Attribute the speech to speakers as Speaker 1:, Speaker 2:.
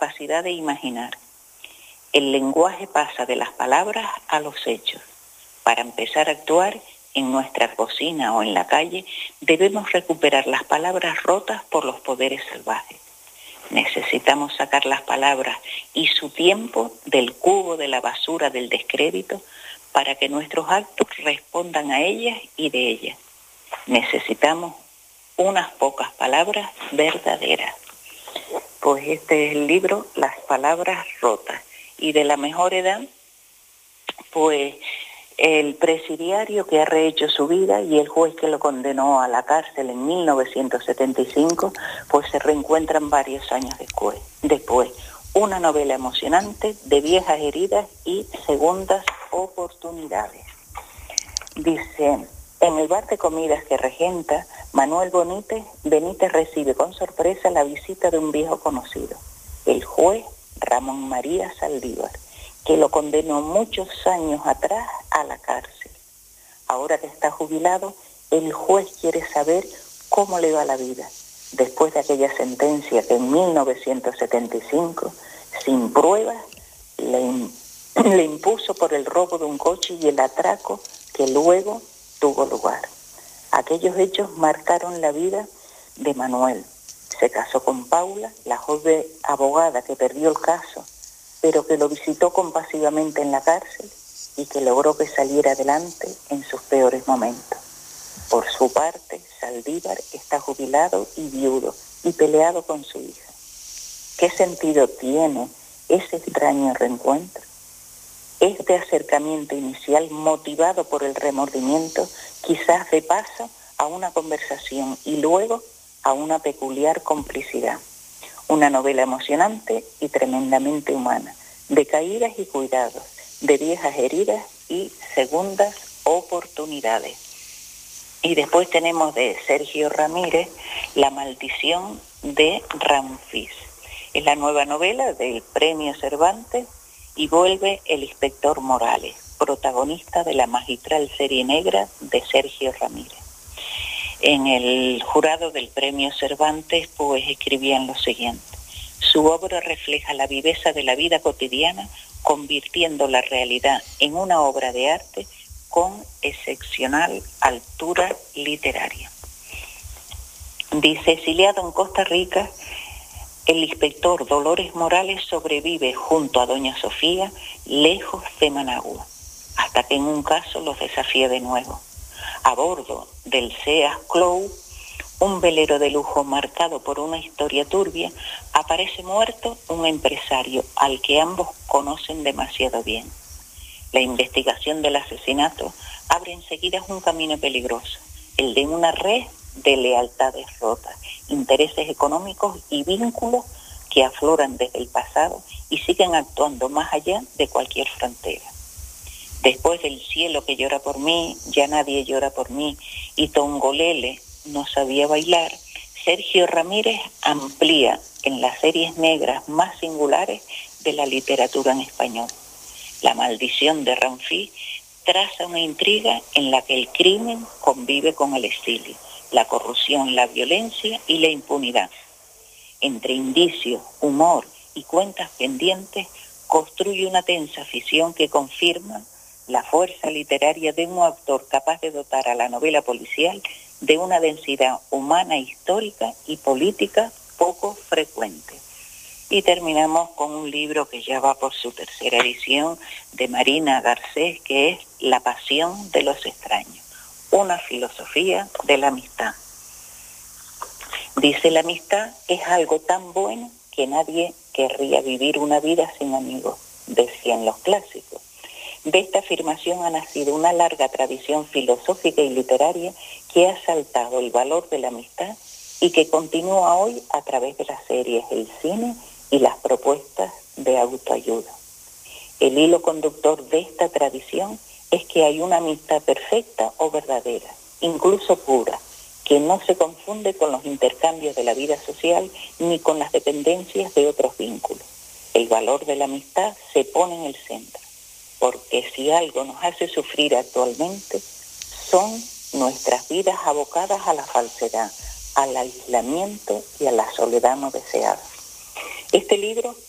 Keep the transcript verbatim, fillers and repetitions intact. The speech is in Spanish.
Speaker 1: capacidad de imaginar. El lenguaje pasa de las palabras a los hechos. Para empezar a actuar en nuestra cocina o en la calle, debemos recuperar las palabras rotas por los poderes salvajes. Necesitamos sacar las palabras y su tiempo del cubo de la basura del descrédito para que nuestros actos respondan a ellas y de ellas. Necesitamos unas pocas palabras verdaderas. Pues este es el libro Las palabras rotas. Y de la mejor edad, pues el presidiario que ha rehecho su vida y el juez que lo condenó a la cárcel en mil novecientos setenta y cinco, pues se reencuentran varios años después. Después, una novela emocionante de viejas heridas y segundas oportunidades. Dice, en el bar de comidas que regenta, Manuel Bonítez, Benítez recibe con sorpresa la visita de un viejo conocido, el juez Ramón María Saldívar, que lo condenó muchos años atrás a la cárcel. Ahora que está jubilado, el juez quiere saber cómo le va la vida, después de aquella sentencia que en mil novecientos setenta y cinco, sin pruebas, le, le impuso por el robo de un coche y el atraco que luego tuvo lugar. Aquellos hechos marcaron la vida de Manuel. Se casó con Paula, la joven abogada que perdió el caso, pero que lo visitó compasivamente en la cárcel y que logró que saliera adelante en sus peores momentos. Por su parte, Saldívar está jubilado y viudo y peleado con su hija. ¿Qué sentido tiene ese extraño reencuentro? Este acercamiento inicial, motivado por el remordimiento, quizás dé paso a una conversación y luego a una peculiar complicidad. Una novela emocionante y tremendamente humana, de caídas y cuidados, de viejas heridas y segundas oportunidades. Y después tenemos de Sergio Ramírez, La maldición de Ramfis. Es la nueva novela del Premio Cervantes y vuelve el inspector Morales, protagonista de la magistral serie negra de Sergio Ramírez. En el jurado del Premio Cervantes, pues escribían lo siguiente: su obra refleja la viveza de la vida cotidiana, convirtiendo la realidad en una obra de arte con excepcional altura literaria. Dice, exiliado en Costa Rica, el inspector Dolores Morales sobrevive junto a doña Sofía, lejos de Managua, hasta que en un caso los desafía de nuevo. A bordo del Seas Clough, un velero de lujo marcado por una historia turbia, aparece muerto un empresario al que ambos conocen demasiado bien. La investigación del asesinato abre enseguida un camino peligroso, el de una red de lealtades rotas, intereses económicos y vínculos que afloran desde el pasado y siguen actuando más allá de cualquier frontera. Después del cielo que llora por mí, ya nadie llora por mí, y Tongolele no sabía bailar, Sergio Ramírez amplía en las series negras más singulares de la literatura en español. La maldición de Ramfis traza una intriga en la que el crimen convive con el exilio, la corrupción, la violencia y la impunidad. Entre indicios, humor y cuentas pendientes, construye una tensa ficción que confirma la fuerza literaria de un autor capaz de dotar a la novela policial de una densidad humana, histórica y política poco frecuente. Y terminamos con un libro que ya va por su tercera edición, de Marina Garcés, que es La pasión de los extraños, una filosofía de la amistad. Dice, la amistad es algo tan bueno que nadie querría vivir una vida sin amigos, decían los clásicos. De esta afirmación ha nacido una larga tradición filosófica y literaria que ha exaltado el valor de la amistad y que continúa hoy a través de las series, el cine y las propuestas de autoayuda. El hilo conductor de esta tradición es que hay una amistad perfecta o verdadera, incluso pura, que no se confunde con los intercambios de la vida social ni con las dependencias de otros vínculos. El valor de la amistad se pone en el centro, porque si algo nos hace sufrir actualmente, son nuestras vidas abocadas a la falsedad, al aislamiento y a la soledad no deseada. Este libro